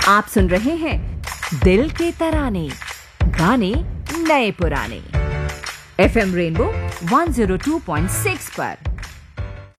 आप सुन रहे हैं दिल के तराने, गाने नए पुराने। FM रेनबो 102.6 पर।